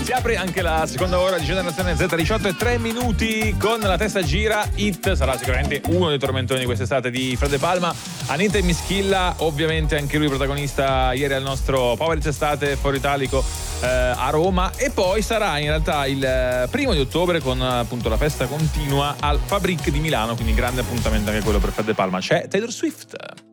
Si apre anche la seconda ora di Generazione Z, 18 e 3 minuti con la testa gira. Hit sarà sicuramente uno dei tormentoni di quest'estate di Fred De Palma. Anita e Mischilla, ovviamente anche lui protagonista ieri al nostro Power Estate Foro Italico a Roma, e poi sarà in realtà il 1° di ottobre con appunto la festa continua al Fabric di Milano, quindi grande appuntamento anche quello per Fred De Palma. C'è Taylor Swift.